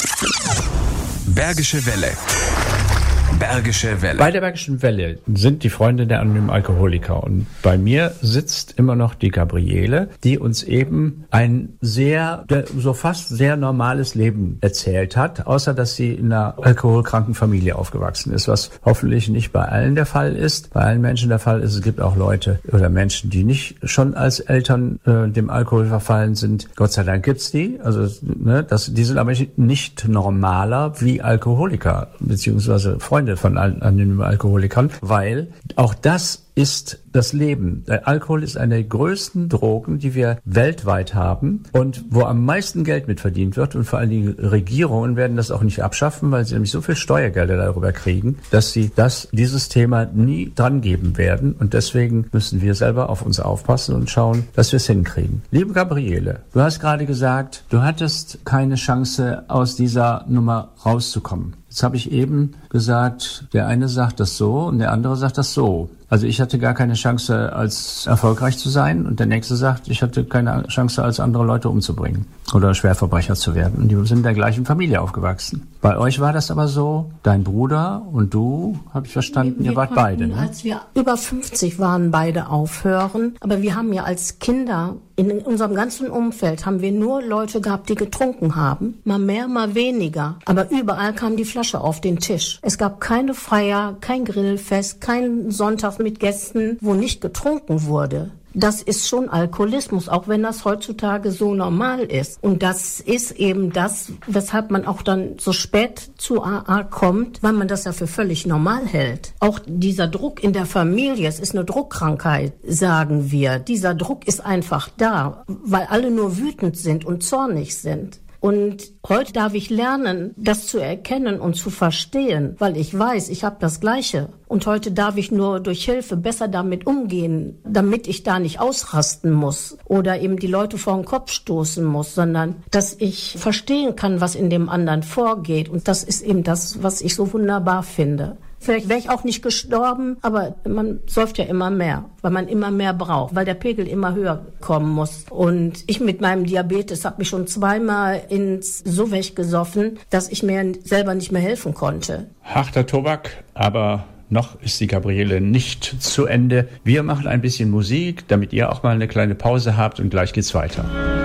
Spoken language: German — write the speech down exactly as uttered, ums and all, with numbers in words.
Bergische Welle. Bergische Welle. Bei der Bergischen Welle sind die Freunde der anonymen Alkoholiker. Und bei mir sitzt immer noch die Gabriele, die uns eben ein sehr, so fast sehr normales Leben erzählt hat, außer dass sie in einer alkoholkranken Familie aufgewachsen ist, was hoffentlich nicht bei allen der Fall ist. Bei allen Menschen der Fall ist, es gibt auch Leute oder Menschen, die nicht schon als Eltern äh, dem Alkohol verfallen sind. Gott sei Dank gibt's die. Also, ne, das, die sind aber nicht normaler wie Alkoholiker, beziehungsweise Freunde von anonymen Alkoholikern, weil auch das ist das Leben. Der Alkohol ist eine der größten Drogen, die wir weltweit haben und wo am meisten Geld mit verdient wird. Und vor allen Dingen Regierungen werden das auch nicht abschaffen, weil sie nämlich so viel Steuergelder darüber kriegen, dass sie das, dieses Thema nie dran geben werden. Und deswegen müssen wir selber auf uns aufpassen und schauen, dass wir es hinkriegen. Liebe Gabriele, du hast gerade gesagt, du hattest keine Chance, aus dieser Nummer rauszukommen. Jetzt habe ich eben gesagt, der eine sagt das so und der andere sagt das so. Also ich hatte gar keine Chance, als erfolgreich zu sein und der nächste sagt, ich hatte keine Chance, als andere Leute umzubringen oder Schwerverbrecher zu werden. Und die sind in der gleichen Familie aufgewachsen. Bei euch war das aber so, dein Bruder und du, habe ich verstanden, wir ihr wart konnten, beide, ne? Als wir über fünfzig waren, beide aufhören. Aber wir haben ja als Kinder, in unserem ganzen Umfeld, haben wir nur Leute gehabt, die getrunken haben. Mal mehr, mal weniger. Aber überall kam die Flasche auf den Tisch. Es gab keine Feier, kein Grillfest, kein Sonntag mit Gästen, wo nicht getrunken wurde. Das ist schon Alkoholismus, auch wenn das heutzutage so normal ist. Und das ist eben das, weshalb man auch dann so spät zu A A kommt, weil man das ja für völlig normal hält. Auch dieser Druck in der Familie, es ist eine Druckkrankheit, sagen wir. Dieser Druck ist einfach da, weil alle nur wütend sind und zornig sind. Und heute darf ich lernen, das zu erkennen und zu verstehen, weil ich weiß, ich habe das Gleiche. Und heute darf ich nur durch Hilfe besser damit umgehen, damit ich da nicht ausrasten muss oder eben die Leute vor den Kopf stoßen muss, sondern dass ich verstehen kann, was in dem anderen vorgeht. Und das ist eben das, was ich so wunderbar finde. Vielleicht wäre ich auch nicht gestorben, aber man säuft ja immer mehr, weil man immer mehr braucht, weil der Pegel immer höher kommen muss. Und ich mit meinem Diabetes habe mich schon zweimal ins so weggesoffen, dass ich mir selber nicht mehr helfen konnte. Harter Tobak, aber noch ist die Gabriele nicht zu Ende. Wir machen ein bisschen Musik, damit ihr auch mal eine kleine Pause habt und gleich geht's weiter.